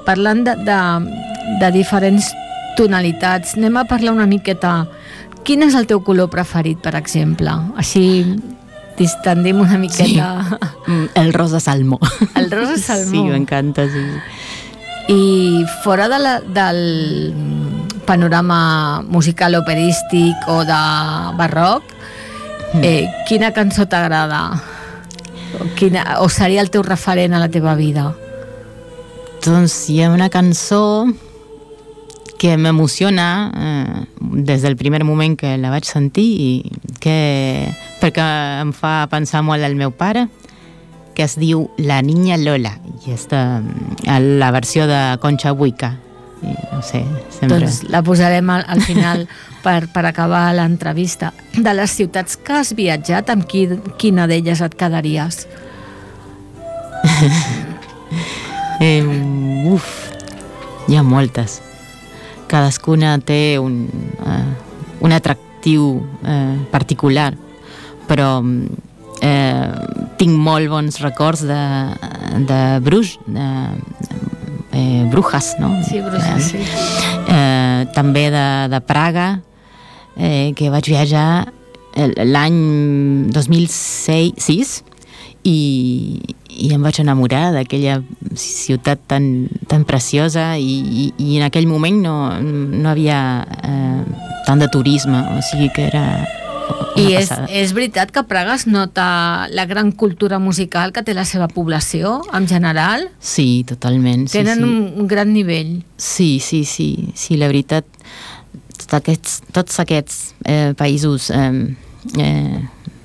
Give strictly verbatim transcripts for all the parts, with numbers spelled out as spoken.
parlant de, de, de diferents tonalitats, anem a parlar una miqueta. Quin és el teu color preferit, per exemple? Així distendim una miqueta. Sí. El rosa salmó. El rosa salmó. Sí, m'encanta, sí. I fora de la, del panorama musical operístic o de barroc, eh, quina cançó t'agrada? O, quina, o seria el teu referent a la teva vida? Doncs hi ha una cançó que m'emociona eh, des del primer moment que la vaig sentir, i que, perquè em fa pensar molt al meu pare, que es diu La Niña Lola, i és de, la versió de Concha Buica. I, no sé, sempre... Doncs la posarem al, al final per, per acabar l'entrevista. De les ciutats que has viatjat, amb qui, quina d'elles et quedaries? eh, uf, hi ha moltes. Cadascuna té un, uh, un atractiu uh, particular, però eh, tinc molt bons records de, de Bruges, de eh, Brujas, no? Sí, Brujas, sí. Eh, també de, de Praga, eh, que vaig viatjar l'any dos mil sis, i, i em vaig enamorar d'aquella ciutat tan, tan preciosa, i, i, i en aquell moment no, no havia eh, tant de turisme, o sigui que era... I és, és veritat que Praga es nota la gran cultura musical que té la seva població, en general? Sí, totalment. Tenen sí, sí. Un, un gran nivell. Sí, sí, sí, sí, la veritat, tots aquests, tots aquests eh, països, eh, eh,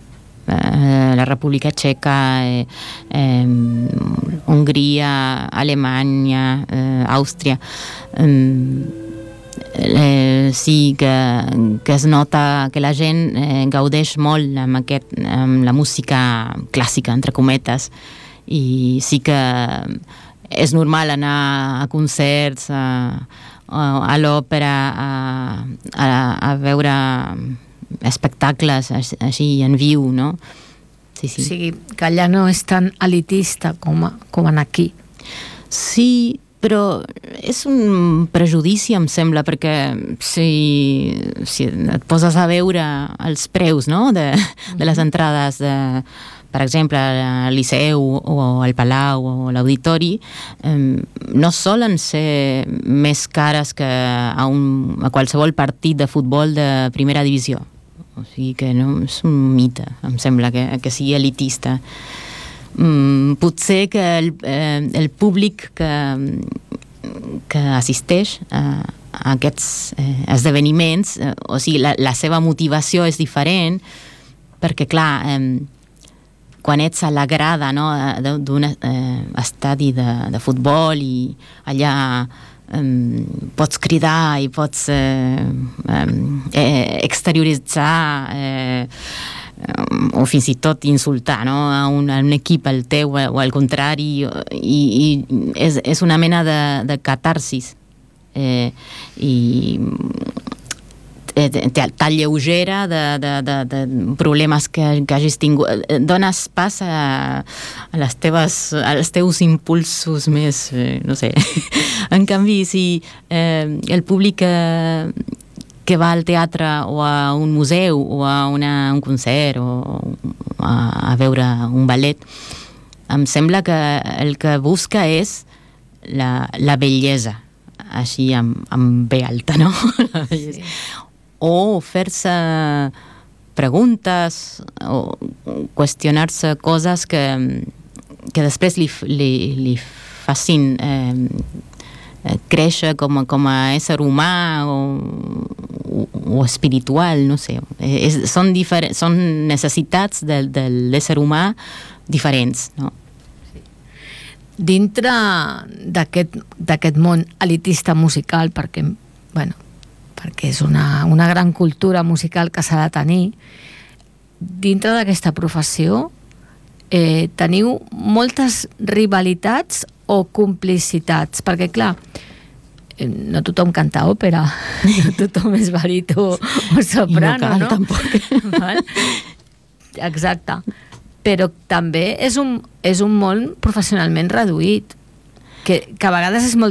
eh, la República Txeca, eh, eh, Hongria, Alemanya, eh, Àustria, eh, Eh, sí que, que es nota que la gent eh, gaudeix molt amb, aquest, amb la música clàssica, entre cometes, i sí que és normal anar a concerts, a, a, a l'òpera, a, a, a veure espectacles així en viu, no? Sí, sí. O sigui, que allà no és tan elitista com, a, com en aquí. Sí, però és un prejudici, em sembla, perquè si, si et poses a veure els preus, no?, de, de les entrades, de, per exemple, al Liceu o al Palau o a l'Auditori, eh, no solen ser més cares que a, un, a qualsevol partit de futbol de primera divisió. O sigui que no, és un mite, em sembla, que, que sigui elitista. Mm, potser que el, eh, el públic que, que assisteix a, a aquests eh, esdeveniments, eh, o sigui, la, la seva motivació és diferent, perquè, clar, eh, quan ets a la grada, no, d'un eh, estadi de, de futbol, i allà eh, pots cridar i pots eh, eh, exterioritzar eh, o fins i tot insultar, no?, a, un, a un equip, al teu o al contrari, i, i és, és una mena de, de catarsis, eh, i tan lleugera de, de, de, de problemes que, que hagis tingut. Dones pas a, a les teves, als teus impulsos més, eh, no sé. En canvi, si eh, el públic eh, que va al teatre o a un museu o a una, un concert o a, a veure un ballet, em sembla que el que busca és la, la bellesa, així amb, amb B alta, no? Sí. O fer-se preguntes o qüestionar-se coses que, que després li, li, li facin eh, créixer com a, com a ésser humà o, o, o espiritual, no sé. És, són, difer- són necessitats de, de l'ésser humà diferents, no? Dintre d'aquest, d'aquest món elitista musical, perquè, bueno, perquè és una, una gran cultura musical que s'ha de tenir, dintre d'aquesta professió eh, teniu moltes rivalitats o complicitats, perquè clar, no tothom canta òpera, no tothom és baríton o soprano, no? Cal, no? tampoc. Val? Exacte. Però també és un, és un món professionalment reduït, que, que a vegades és molt